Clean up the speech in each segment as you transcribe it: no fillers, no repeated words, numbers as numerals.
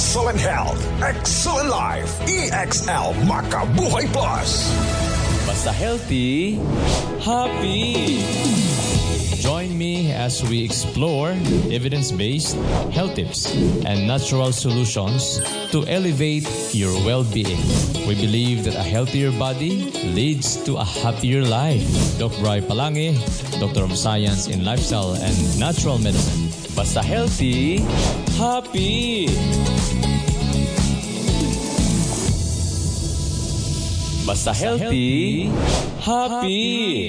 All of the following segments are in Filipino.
Excellent health, excellent life. EXL Makabuhay Plus. Basta healthy, happy. Join me as we explore evidence-based health tips and natural solutions to elevate your well-being. We believe that a healthier body leads to a happier life. Dr. Bri Palangi, Doctor of Science in Lifestyle and Natural Medicine. Basta healthy, happy. Basta healthy, happy.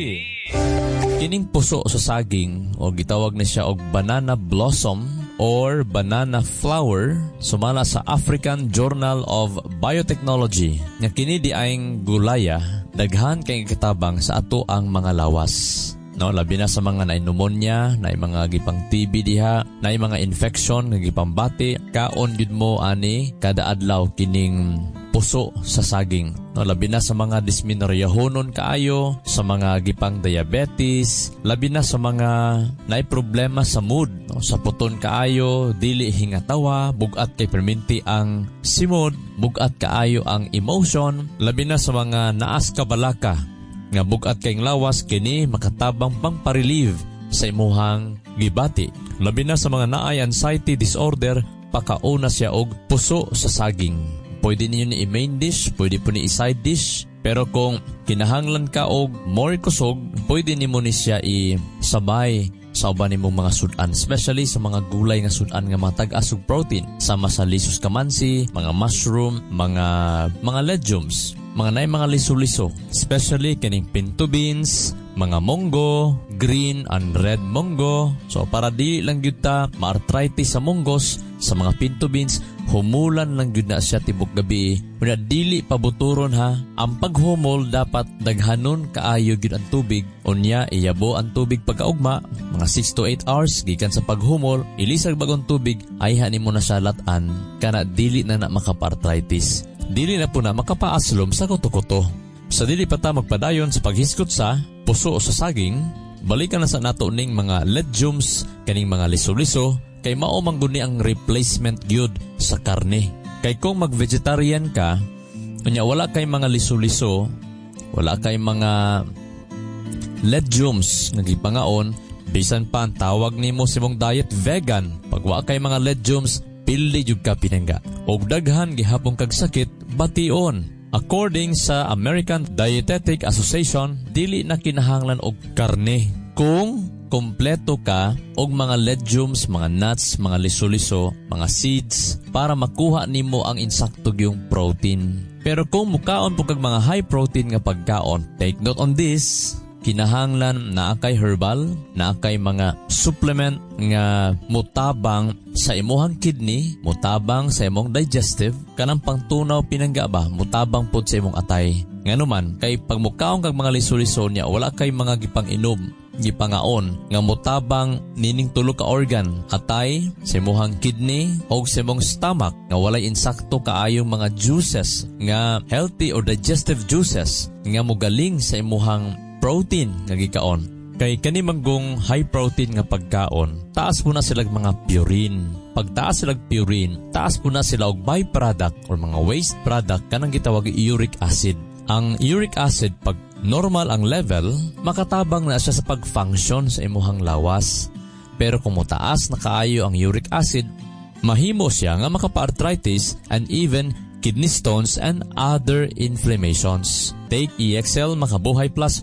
Kining puso sa saging o gitawag na siya og banana blossom or banana flower sumala sa African Journal of Biotechnology nga kini di aing gulaya daghan kay katabang sa ato ang mga lawas. No, labi na sa mga naay pneumonia, naay mga gipang TB diha, naay mga infection nga gipambati, kaon gyud mo ani kada adlaw kining puso sa saging. No, labi na sa mga dysmenorrheahonon kaayo, sa mga gipang diabetes, labi na sa mga naay problema sa mood, no, sa puton kaayo, dili hingatawa, bugat kay perminti ang simod, bugat kaayo ang emotion, labi na sa mga naas kabalaka nga bugat kayong lawas kini makatabang pang-relieve sa imuhang gibati. Labi na sa mga naay anxiety disorder, pakauna siya og puso sa saging. Pwede niyo ni i-main dish, pwede po ni i-side dish, pero kung kinahanglan ka og more kusog, pwede ni mo ni siya isabay sa uban nimong mga sudan, especially sa mga gulay nga sudan nga mga tag-asog protein, sama sa lisus kamansi, mga mushroom, mga legumes, mga naay mga liso-liso, especially kining pinto beans, mga munggo, green and red munggo. So para di lang gyud ta ma-arthritis sa munggos, sa mga pinto beans, humulan lang gyud na siya tibok gabi. Unya dili pabuturon ha. Ang paghumol dapat daghanon kaayo gyud ang tubig. Unya iyabo ang tubig pagkaugma, mga 6 to 8 hours gikan sa paghumol, ilisag bagong tubig ay hanin mo na siya latan kana dili na makapa-arthritis. Dili na po na makapaaslom sa kuto-kuto. Sa dili pa ta magpadayon sa paghiskot sa puso o sa saging, balikan na sa nato ning mga legumes, kaning mga liso-liso, kay mao man guni ang replacement gyud sa karne. Kay kung mag-vegetarian ka, unya wala kay mga liso-liso, wala kay mga legumes nga gipangaon, bisan pa ang tawag nimo sa imong diet vegan. Pag wa kay mga legumes, pildi jud ka pinangga. Og daghan gihapon kag sakit bation. According sa American Dietetic Association, dili na kinahanglan og karne kung kompleto ka og mga legumes, mga nuts, mga liso-liso, mga seeds para makuha nimo ang insaktog yung protein. Pero kung mukaon po kag mga high protein nga pagkaon, take note on this. Kinahanglan na kay herbal, na kay mga supplement nga mutabang sa imuhang kidney, mutabang sa imong digestive, kanang pangtunaw pinangga ba, mutabang pod sa imong atay. Nganuman, kay pagmukaon kag mga liso-liso niya, wala kay mga gipang-inom, gipangaon, nga mutabang nining tulo ka organ, atay, sa imuhang kidney, o sa imong stomach, nga walay insakto kaayong mga juices, nga healthy or digestive juices, nga mugaling sa imuhang protein nga gikaon. Kay kani manggong high protein nga pagkaon, taas po na silang mga purine. Pag taas silang purine, taas po na sila og byproduct or mga waste product kanang gitawag uric acid. Ang uric acid, pag normal ang level, makatabang na siya sa pag-function sa imuhang lawas. Pero kung mataas na kaayo ang uric acid, mahimo siya nga makapa-arthritis and even kidney stones and other inflammations. Take EXL Makabuhay Plus